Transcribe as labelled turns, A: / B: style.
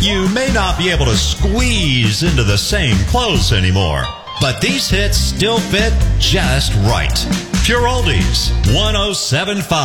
A: You may not be able to squeeze into the same clothes anymore, but these hits still fit just right. Pure Oldies 107.5.